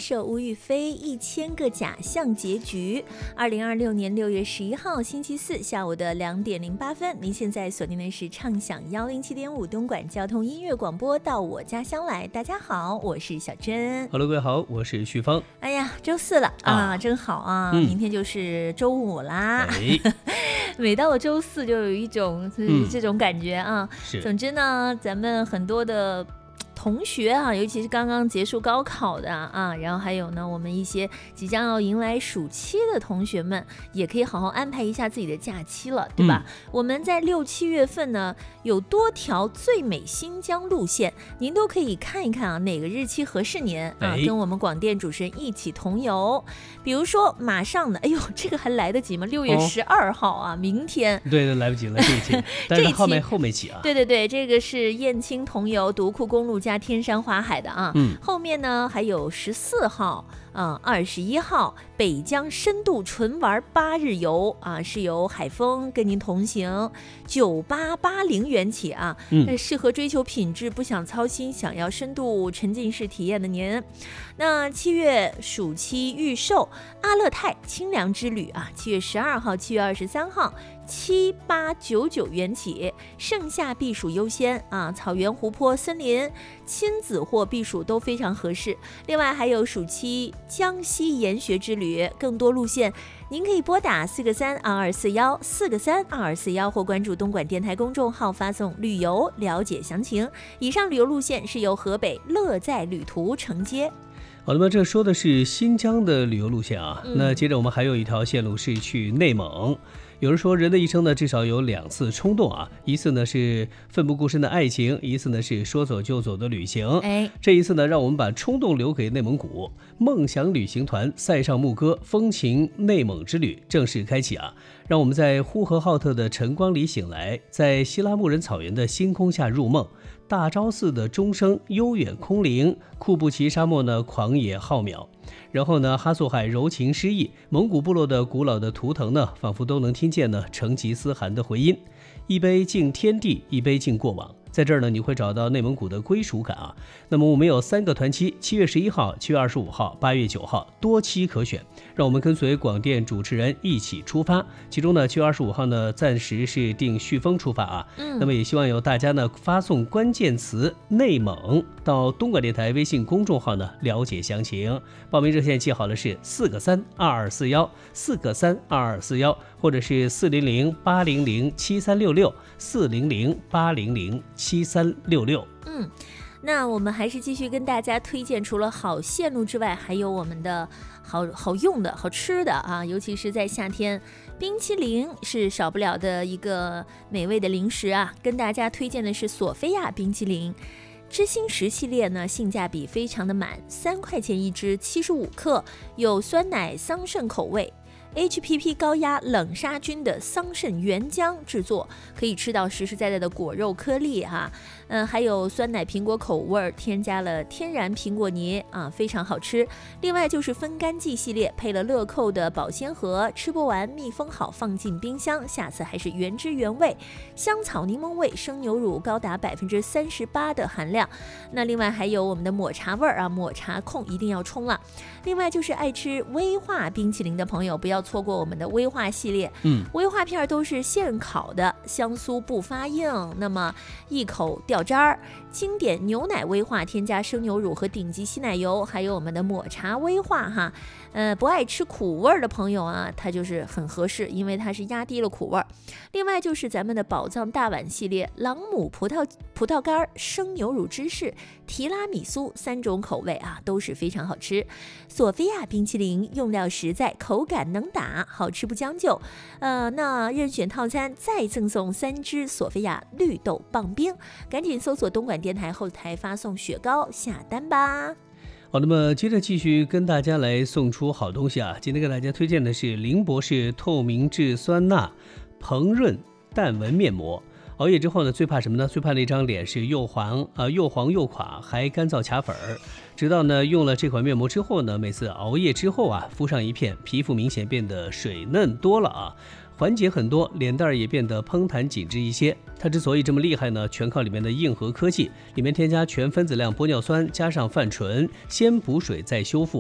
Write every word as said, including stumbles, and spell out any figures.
首吴雨霏一千个假象结局。二零二六年六月十一号星期四下午的两点零八分，您现在锁定的是畅享幺零七点五东莞交通音乐广播，到我家乡来。大家好，我是小珍。 Hello， 各位好，我是徐芳。 哎呀，周四了 啊, 啊，真好啊、嗯！明天就是周五啦。哎、每到了周四，就有一种、嗯、这种感觉啊。是。总之呢，咱们很多的同学啊，尤其是刚刚结束高考的啊，然后还有呢，我们一些即将要迎来暑期的同学们，也可以好好安排一下自己的假期了，对吧？嗯、我们在六七月份呢，有多条最美新疆路线，您都可以看一看啊，哪个日期合适您啊，哎、跟我们广电主持人一起同游。比如说马上的，哎呦，这个还来得及吗？六月十二号啊，哦、明天。 对对，来不及了，这一期，但是后面后面起啊。 对对对，这个是燕青同游独库公路加天山花海的啊，嗯，后面呢还有十四号啊，二十一号北疆深度纯玩八日游啊，是由海风跟您同行，九八八零元起啊，嗯，适合追求品质、不想操心、想要深度沉浸式体验的您。那七月暑期预售阿勒泰清凉之旅啊，七月十二号、七月二十三号。七八九九元起，盛夏避暑优先啊！草原、湖泊、森林、亲子或避暑都非常合适。另外还有暑期江西研学之旅，更多路线您可以拨打四个三二二四幺四个三二二四幺，或关注东莞电台公众号发送旅游了解详情。以上旅游路线是由河北乐在旅途承接。 好，那么这说的是新疆的旅游路线啊，嗯、那接着我们还有一条线路是去内蒙。有人说，人的一生呢，至少有两次冲动啊，一次呢是奋不顾身的爱情，一次呢是说走就走的旅行。哎，这一次呢，让我们把冲动留给内蒙古，梦想旅行团塞上牧歌风情内蒙之旅正式开启啊！让我们在呼和浩特的晨光里醒来，在西拉木仁草原的星空下入梦。大昭寺的钟声悠远空灵，库布齐沙漠呢狂野浩渺，然后呢哈索海柔情诗意，蒙古部落的古老的图腾呢仿佛都能听见呢成吉思汗的回音。一杯敬天地，一杯敬过往，在这儿呢你会找到内蒙古的归属感啊。那么我们有三个团期，七月十一号、七月二十五号、八月九号，多期可选。让我们跟随广电主持人一起出发。其中呢，七月二十五号呢，暂时是定旭峰出发啊。嗯。那么也希望有大家呢发送关键词“内蒙”到东莞电台微信公众号呢了解详情。报名热线记好了是四个三二二四幺，四个三二二四幺，或者是四零零八零零七三六六，四零零八零零七三六六。 嗯。那我们还是继续跟大家推荐，除了好线路之外，还有我们的好好用的好吃的啊，尤其是在夏天，冰淇淋是少不了的一个美味的零食啊。跟大家推荐的是索菲亚冰淇淋知心石系列呢，性价比非常的满，三块钱一支，七十五克，有酸奶桑葚口味。H P P 高压冷杀菌的桑葚原浆制作，可以吃到实实在在的果肉颗粒哈、啊，嗯，还有酸奶苹果口味，添加了天然苹果泥啊，非常好吃。另外就是分干剂系列，配了乐扣的保鲜盒，吃不完密封好放进冰箱，下次还是原汁原味。香草柠檬味生牛乳高达百分之三十八的含量。那另外还有我们的抹茶味啊，抹茶控一定要冲了。另外就是爱吃威化冰淇淋的朋友，不要错过我们的威化系列，嗯，威化片都是现烤的，香酥不发硬，那么一口掉渣儿。经典牛奶威化添加生牛乳和顶级稀奶油，还有我们的抹茶威化哈，呃，不爱吃苦味的朋友啊，它就是很合适，因为它是压低了苦味。另外就是咱们的宝藏大碗系列，朗姆葡萄葡萄干、生牛乳芝士、提拉米苏三种口味啊，都是非常好吃。索菲亚冰淇淋用料实在，口感能打，好吃不将就。呃，那任选套餐再赠送三支索菲亚绿豆棒冰，赶紧搜索东莞电台后台发送雪糕下单吧。 好，那么接着继续跟大家来送出好东西啊！今天给大家推荐的是林博士透明质酸钠膨润淡纹面膜。熬夜之后呢，最怕什么呢？最怕那张脸是又黄啊、呃、又黄又垮，还干燥卡粉儿。直到呢用了这款面膜之后呢，每次熬夜之后啊，敷上一片，皮肤明显变得水嫩多了啊。缓解很多，脸蛋也变得嘭弹紧致一些。它之所以这么厉害呢，全靠里面的硬核科技，里面添加全分子量玻尿酸加上泛醇，先补水再修复。